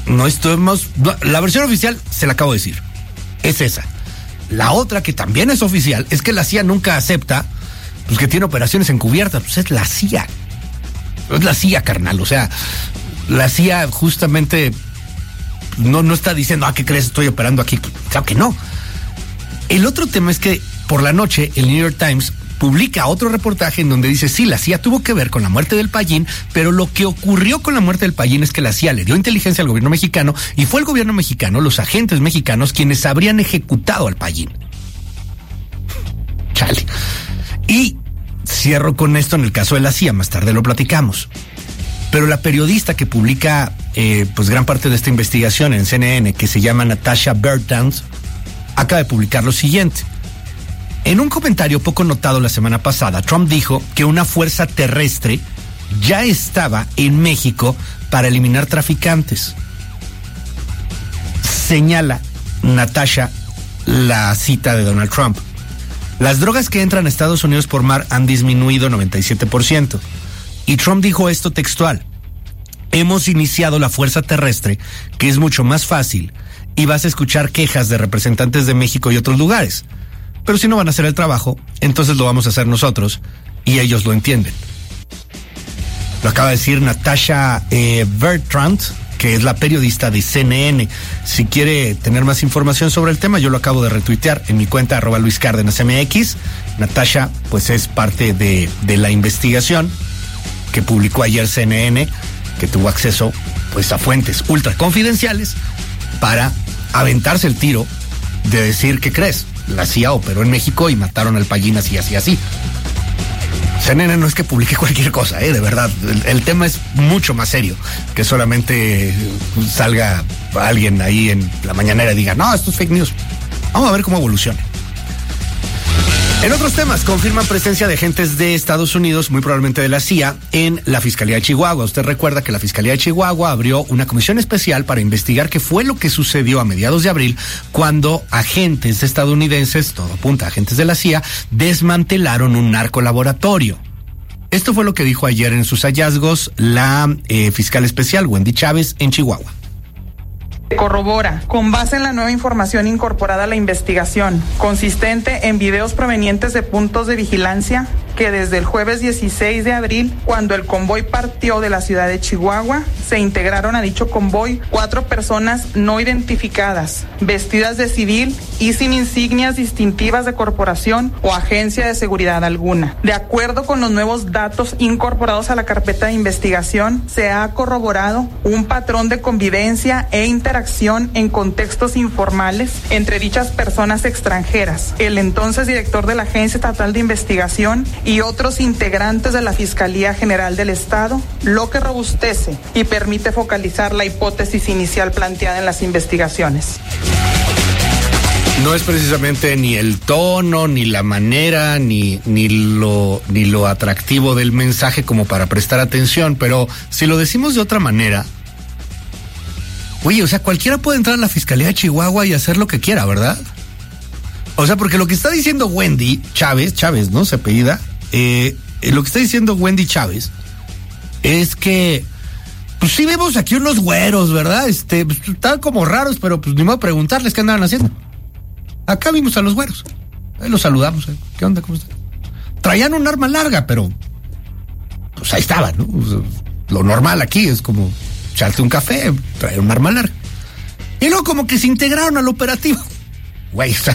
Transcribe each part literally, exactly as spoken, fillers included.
no estamos... La versión oficial, se la acabo de decir, es esa. La otra, que también es oficial, es que la C I A nunca acepta pues, que tiene operaciones encubiertas. Pues es la C I A. Es la C I A, carnal. O sea, la C I A justamente no, no está diciendo, ah, ¿qué crees? Estoy operando aquí. Claro que no. El otro tema es que por la noche el New York Times publica otro reportaje en donde dice, sí, la C I A tuvo que ver con la muerte del Payín, pero lo que ocurrió con la muerte del Payín es que la C I A le dio inteligencia al gobierno mexicano y fue el gobierno mexicano, los agentes mexicanos, quienes habrían ejecutado al Payín. Chale. Y cierro con esto en el caso de la C I A, más tarde lo platicamos. Pero la periodista que publica eh, pues gran parte de esta investigación en C N N, que se llama Natasha Bertans, acaba de publicar lo siguiente. En un comentario poco notado la semana pasada, Trump dijo que una fuerza terrestre ya estaba en México para eliminar traficantes. Señala Natasha la cita de Donald Trump. Las drogas que entran a Estados Unidos por mar han disminuido noventa y siete por ciento. Y Trump dijo esto textual: hemos iniciado la fuerza terrestre, que es mucho más fácil, y vas a escuchar quejas de representantes de México y otros lugares. Pero si no van a hacer el trabajo, entonces lo vamos a hacer nosotros, y ellos lo entienden. Lo acaba de decir Natasha eh, Bertrand, que es la periodista de C N N. Si quiere tener más información sobre el tema, yo lo acabo de retuitear en mi cuenta arroba Luis Cárdenas M X. Natasha, pues es parte de, de la investigación que publicó ayer C N N, que tuvo acceso pues a fuentes ultra confidenciales para aventarse el tiro de decir, ¿qué crees? La C I A operó en México y mataron al Payín así, así, así. C N N no es que publique cualquier cosa, ¿eh? De verdad. El, el tema es mucho más serio que solamente salga alguien ahí en la mañanera y diga, no, esto es fake news. Vamos a ver cómo evoluciona. En otros temas, confirman presencia de agentes de Estados Unidos, muy probablemente de la C I A, en la Fiscalía de Chihuahua. Usted recuerda que la Fiscalía de Chihuahua abrió una comisión especial para investigar qué fue lo que sucedió a mediados de abril cuando agentes estadounidenses, todo apunta a agentes de la C I A, desmantelaron un narcolaboratorio. Esto fue lo que dijo ayer en sus hallazgos la eh, fiscal especial Wendy Chávez en Chihuahua. Corrobora, con base en la nueva información incorporada a la investigación, consistente en videos provenientes de puntos de vigilancia, que desde el jueves dieciséis de abril, cuando el convoy partió de la ciudad de Chihuahua, se integraron a dicho convoy cuatro personas no identificadas, vestidas de civil y sin insignias distintivas de corporación o agencia de seguridad alguna. De acuerdo con los nuevos datos incorporados a la carpeta de investigación, se ha corroborado un patrón de convivencia e interacción en contextos informales entre dichas personas extranjeras, el entonces director de la Agencia Estatal de Investigación y otros integrantes de la Fiscalía General del Estado, lo que robustece y permite focalizar la hipótesis inicial planteada en las investigaciones. No es precisamente ni el tono, ni la manera, ni, ni lo, ni lo atractivo del mensaje como para prestar atención, pero si lo decimos de otra manera, oye, o sea, cualquiera puede entrar a la Fiscalía de Chihuahua y hacer lo que quiera, ¿verdad? O sea, porque lo que está diciendo Wendy Chávez, Chávez, ¿no? Se apellida, eh, lo que está diciendo Wendy Chávez es que, pues sí vemos aquí unos güeros, ¿verdad? Este, pues, están como raros, pero pues ni modo preguntarles qué andaban haciendo. Acá vimos a los güeros, ahí los saludamos, ¿eh? ¿Qué onda? ¿Cómo están? Traían un arma larga, pero pues ahí estaban, ¿no? O sea, lo normal aquí es como echarte un café, traer un arma larga. Y luego como que se integraron al operativo. Güey, o sea,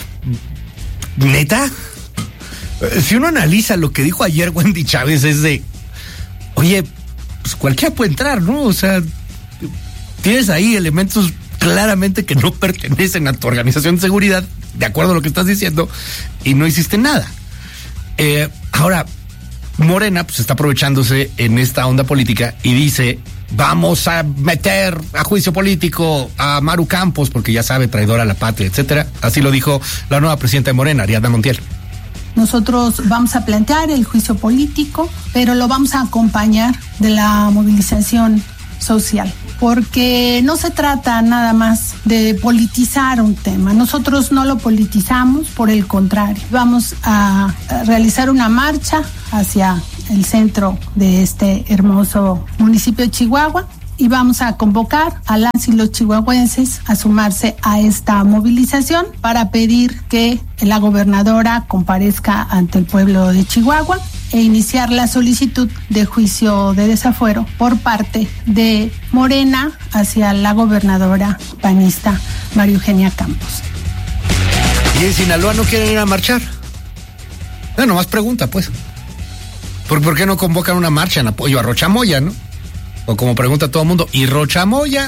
¿neta? Si uno analiza lo que dijo ayer Wendy Chávez es de, oye, pues cualquiera puede entrar, ¿no? O sea, tienes ahí elementos claramente que no pertenecen a tu organización de seguridad, de acuerdo a lo que estás diciendo, y no hiciste nada. Eh, ahora, Morena pues está aprovechándose en esta onda política y dice, vamos a meter a juicio político a Maru Campos, porque ya sabe, traidora a la patria, etcétera. Así lo dijo la nueva presidenta de Morena, Ariadna Montiel. Nosotros vamos a plantear el juicio político, pero lo vamos a acompañar de la movilización social, porque no se trata nada más de politizar un tema. Nosotros no lo politizamos, por el contrario. Vamos a realizar una marcha hacia el centro de este hermoso municipio de Chihuahua y vamos a convocar a las y los chihuahuenses a sumarse a esta movilización para pedir que la gobernadora comparezca ante el pueblo de Chihuahua e iniciar la solicitud de juicio de desafuero por parte de Morena hacia la gobernadora panista María Eugenia Campos. ¿Y en Sinaloa no quieren ir a marchar? No, nomás pregunta, pues. ¿Por, ¿Por qué no convocan una marcha en apoyo a Rocha Moya, no? O como pregunta todo el mundo, ¿y Rocha Moya?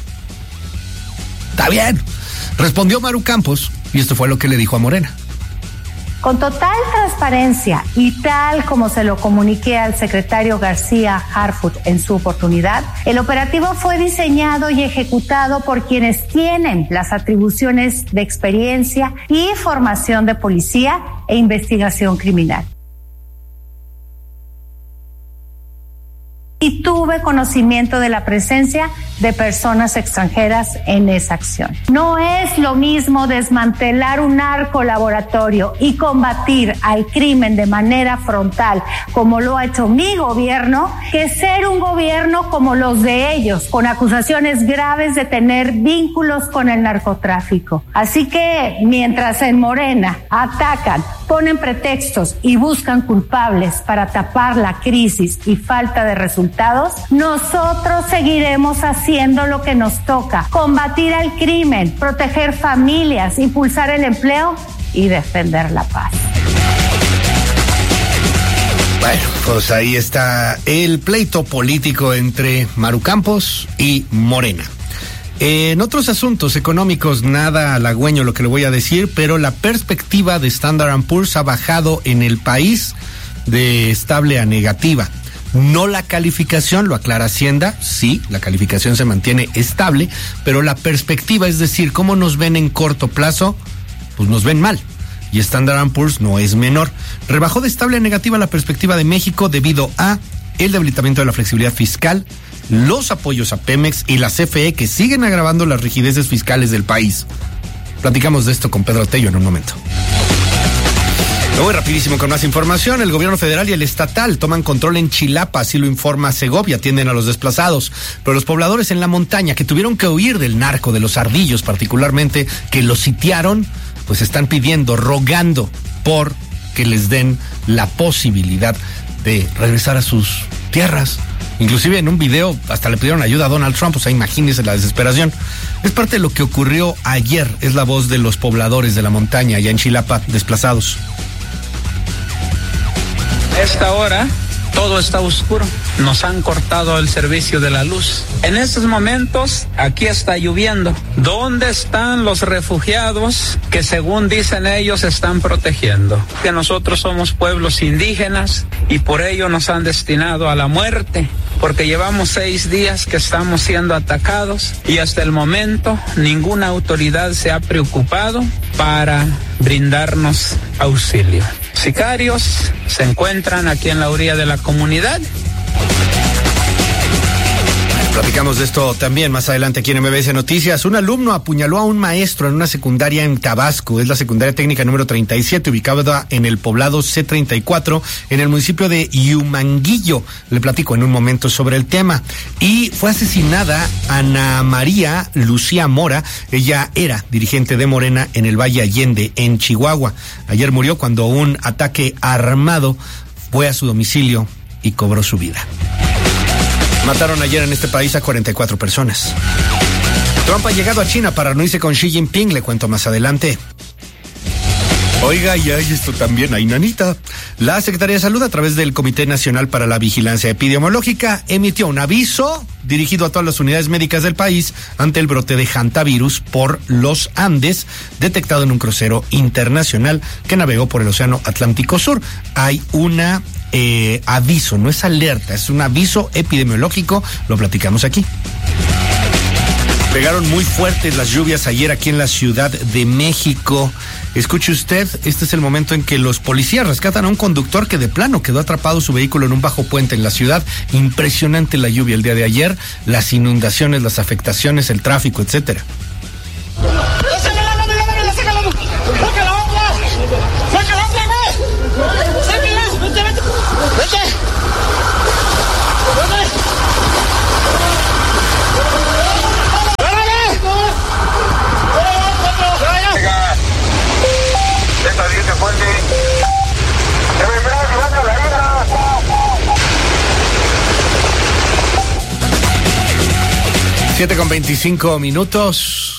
Está bien. Respondió Maru Campos, y esto fue lo que le dijo a Morena. Con total transparencia y tal como se lo comuniqué al secretario García Harfuch en su oportunidad, el operativo fue diseñado y ejecutado por quienes tienen las atribuciones de experiencia y formación de policía e investigación criminal. Y tuve conocimiento de la presencia de personas extranjeras en esa acción. No es lo mismo desmantelar un narcolaboratorio y combatir al crimen de manera frontal, como lo ha hecho mi gobierno, que ser un gobierno como los de ellos, con acusaciones graves de tener vínculos con el narcotráfico. Así que, mientras en Morena atacan, ponen pretextos y buscan culpables para tapar la crisis y falta de resultados, nosotros seguiremos haciendo lo que nos toca: combatir al crimen, proteger familias, impulsar el empleo y defender la paz. Bueno, pues ahí está el pleito político entre Maru Campos y Morena. En otros asuntos económicos, nada halagüeño lo que le voy a decir, pero la perspectiva de Standard and Poor's ha bajado en el país de estable a negativa. No la calificación, lo aclara Hacienda, sí, la calificación se mantiene estable, pero la perspectiva, es decir, cómo nos ven en corto plazo, pues nos ven mal. Y Standard and Poor's no es menor. Rebajó de estable a negativa la perspectiva de México debido a el debilitamiento de la flexibilidad fiscal, los apoyos a Pemex y la C F E, que siguen agravando las rigideces fiscales del país. Platicamos de esto con Pedro Tello en un momento. Me voy rapidísimo con más información. El gobierno federal y el estatal toman control en Chilapa, así lo informa Segovia, atienden a los desplazados. Pero los pobladores en la montaña que tuvieron que huir del narco, de los ardillos particularmente, que los sitiaron, pues están pidiendo, rogando por que les den la posibilidad de regresar a sus tierras. Inclusive en un video hasta le pidieron ayuda a Donald Trump, o sea, imagínense la desesperación. Es parte de lo que ocurrió ayer, es la voz de los pobladores de la montaña allá en Chilapa, desplazados. A esta hora todo está oscuro, nos han cortado el servicio de la luz. En estos momentos aquí está lloviendo. ¿Dónde están los refugiados que según dicen ellos están protegiendo? Que nosotros somos pueblos indígenas y por ello nos han destinado a la muerte, porque llevamos seis días que estamos siendo atacados y hasta el momento ninguna autoridad se ha preocupado para brindarnos auxilio. Sicarios se encuentran aquí en la orilla de la comunidad. Platicamos de esto también más adelante aquí en M B S Noticias. Un alumno apuñaló a un maestro en una secundaria en Tabasco. Es la secundaria técnica número treinta y siete, ubicada en el poblado C treinta y cuatro, en el municipio de Huimanguillo. Le platico en un momento sobre el tema. Y fue asesinada Ana María Lucía Mora. Ella era dirigente de Morena en el Valle Allende, en Chihuahua. Ayer murió cuando un ataque armado fue a su domicilio y cobró su vida. Mataron ayer en este país a cuarenta y cuatro personas. Trump ha llegado a China para reunirse con Xi Jinping, le cuento más adelante. Oiga, y hay esto también, hay nanita. La Secretaría de Salud, a través del Comité Nacional para la Vigilancia Epidemiológica, emitió un aviso dirigido a todas las unidades médicas del país ante el brote de hantavirus por los Andes, detectado en un crucero internacional que navegó por el Océano Atlántico Sur. Hay una eh, aviso, no es alerta, es un aviso epidemiológico, lo platicamos aquí. Pegaron muy fuertes las lluvias ayer aquí en la Ciudad de México. Escuche usted, este es el momento en que los policías rescatan a un conductor que de plano quedó atrapado su vehículo en un bajo puente en la ciudad. Impresionante la lluvia el día de ayer, las inundaciones, las afectaciones, el tráfico, etcétera. siete con veinticinco minutos.